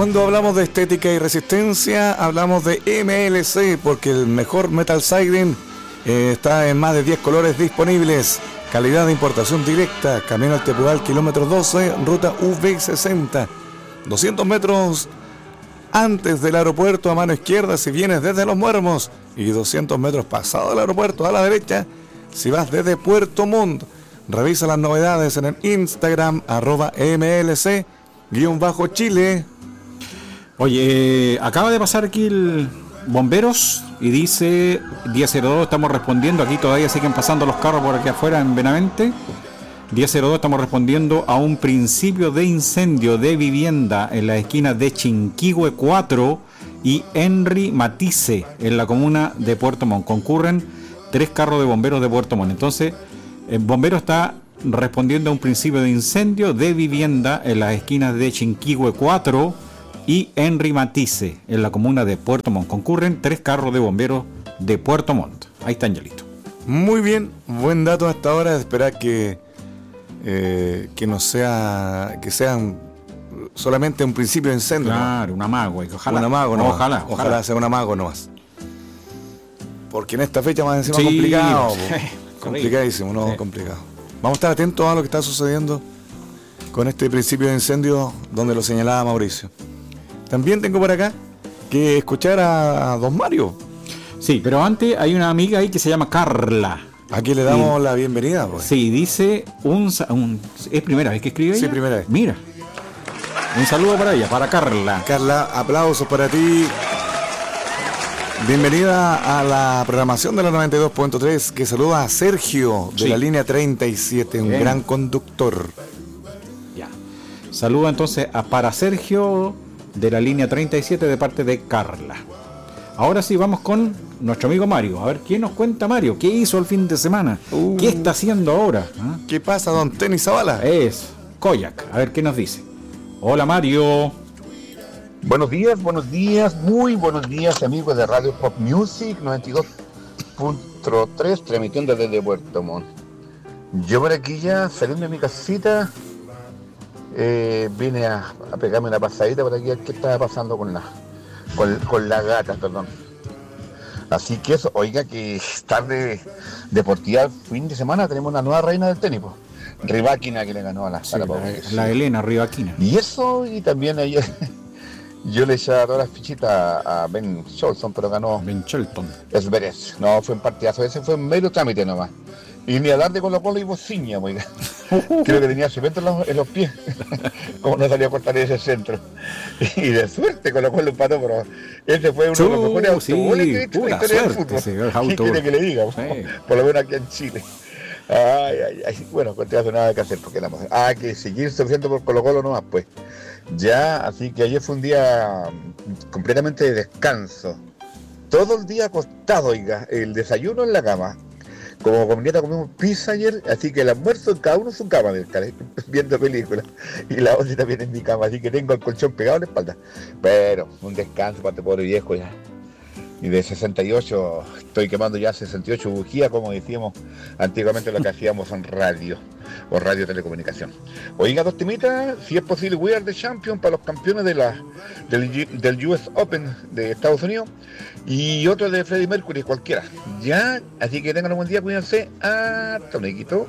Cuando hablamos de estética y resistencia, hablamos de MLC, porque el mejor metal siding está en más de 10 colores disponibles. Calidad de importación directa, camino al Tepual, kilómetro 12, ruta V60. 200 metros antes del aeropuerto a mano izquierda si vienes desde Los Muermos, y 200 metros pasado del aeropuerto a la derecha si vas desde Puerto Montt. Revisa las novedades en el Instagram @MLC_Chile. Oye, acaba de pasar aquí el Bomberos y dice 1002, estamos respondiendo, aquí todavía siguen pasando los carros por aquí afuera en Benavente. 1002, estamos respondiendo a un principio de incendio de vivienda en la esquina de Chinquihue 4 y Henry Matisse en la comuna de Puerto Montt. Concurren 3 carros de bomberos de Puerto Montt. Entonces, el bombero está respondiendo a un principio de incendio de vivienda en las esquinas de Chinquihue 4 y Henry Matisse en la comuna de Puerto Montt. Concurren 3 carros de bomberos de Puerto Montt. Ahí está, Angelito. Muy bien, buen dato hasta ahora. Esperar que no sea, que sean solamente un principio de incendio. Claro, ¿no? un amago. Ojalá. Un amago, no. Ojalá sea un amago nomás. Porque en esta fecha más encima sí, complicado. sí. Complicadísimo, no, sí. Complicado. Vamos a estar atentos a lo que está sucediendo con este principio de incendio donde lo señalaba Mauricio. También tengo por acá que escuchar a don Mario. Sí, pero antes hay una amiga ahí que se llama Carla. Aquí le damos la bienvenida, pues. Sí, dice ¿es primera vez que escribe ella? Sí, primera vez. Mira. Un saludo para ella, para Carla. Carla, aplausos para ti. Bienvenida a la programación de la 92.3, que saluda a Sergio de la línea 37, un gran conductor. Ya. Saluda entonces para Sergio de la línea 37 de parte de Carla. Ahora sí, vamos con nuestro amigo Mario. A ver, ¿qué nos cuenta Mario? ¿Qué hizo el fin de semana? ¿Qué está haciendo ahora? ¿Ah? ¿Qué pasa, don Tenis Zavala? Es Koyak. A ver, ¿qué nos dice? Hola, Mario. Buenos días, muy buenos días, amigos de Radio Pop Music 92.3, transmitiendo desde Puerto Montt. Yo por aquí ya saliendo de mi casita, vine a pegarme una pasadita por aquí a ver qué estaba pasando con la gata, perdón. Así que eso, oiga, que tarde deportiva, fin de semana, tenemos una nueva reina del tenis, pues. Rybakina, que le ganó a la la Elena Rybakina. Y eso, y también ayer yo le eché todas las fichitas a Ben Shelton, pero ganó Ben Shelton. Zverev. No, fue un partidazo, ese fue un mero trámite nomás. Y ni hablar de Colo Colo y Bociña, oiga. Creo que tenía cemento en los pies, como no salía a cortar ese centro. Y de suerte Colo Colo empató, pero ese fue uno de los mejores autogoles que he visto en la historia del fútbol. ¿Qué quiere que le diga? Sí. Por lo menos aquí en Chile. Ay. Bueno, continuación nada que hacer, porque hay que seguir sufriendo por Colo Colo nomás, pues. Ya, así que ayer fue un día completamente de descanso. Todo el día acostado, oiga, el desayuno en la cama. Como con mi nieta comimos pizza ayer, así que el almuerzo en cada uno en su cama, viendo películas. Y la otra también en mi cama, así que tengo el colchón pegado en la espalda. Pero un descanso para este pobre viejo ya. Y de 68, estoy quemando ya 68 bujías, como decíamos antiguamente lo que hacíamos en radio, o radio telecomunicación. Oiga, dos temitas, si es posible, We Are the Champion para los campeones del US Open de Estados Unidos, y otro de Freddie Mercury, cualquiera. Ya, así que tengan un buen día, cuídense, hasta luego.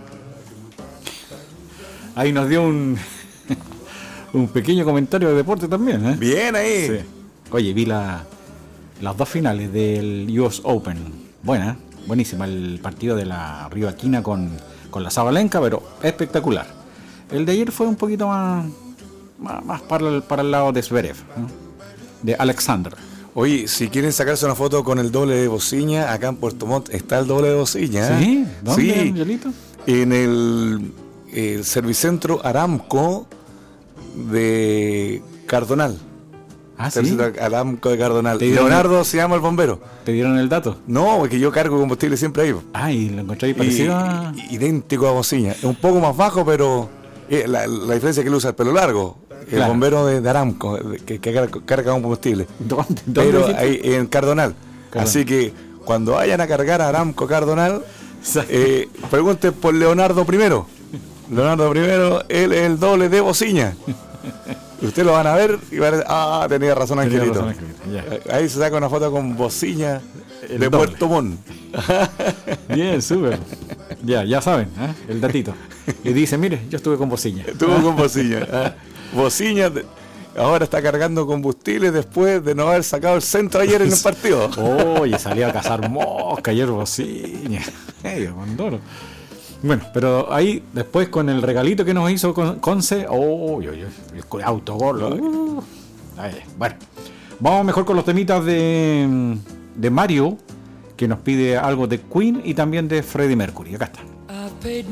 Ahí nos dio un pequeño comentario de deporte también, ¿eh? Bien ahí. Sí. Oye, vi las dos finales del US Open. Buenísima el partido de la Rybakina con la Sabalenka, pero espectacular. El de ayer fue un poquito más para el lado de Zverev, ¿no? De Alexander. Oye, si quieren sacarse una foto con el doble de Bociña, acá en Puerto Montt está el doble de Bociña. ¿Sí? ¿Dónde, sí, Angelito? En el Servicentro Aramco de Cardonal. Ah, sí. Aramco de Cardonal. Leonardo se llama el bombero. ¿Te dieron el dato? No, porque yo cargo combustible siempre ahí. Ah, y lo encontré ahí parecido a... idéntico a Bociña. Es un poco más bajo, pero la diferencia es que él usa el pelo largo. El bombero de Aramco, que carga un combustible. ¿Dónde pero ahí en Cardonal. Así que cuando vayan a cargar a Aramco Cardonal, pregunten por Leonardo primero. Leonardo primero, él es el doble de Bociña. Usted lo van a ver y va a decir, tenía razón, Angelito. Tenía razón, Angelito, ya. Ahí se saca una foto con bocina El de doble. Puerto Montt. Bien, súper. Ya saben, el datito. Y dice, mire, yo estuve con bocina. Estuvo con bocina. Bocina ahora está cargando combustible después de no haber sacado el centro ayer en el partido. Oye, salía a cazar mosca ayer bocina. Condoro. Bueno, pero ahí después con el regalito que nos hizo Conce, el autogol. Bueno, vamos mejor con los temitas de Mario, que nos pide algo de Queen y también de Freddie Mercury. Acá está.